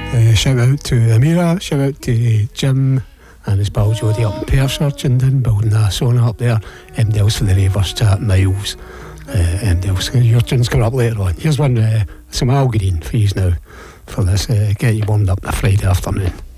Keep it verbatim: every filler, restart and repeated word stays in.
Uh, shout out to Amira, shout out to Jim and his pal Jodie up in Perthshire, tuned in, building a sauna up there. M Dells for the Ravers chat, Miles. Uh, M Dells, your tune's coming up later on. Here's one, uh, some Al Green for you now, for this, uh, get you warmed up on a Friday afternoon.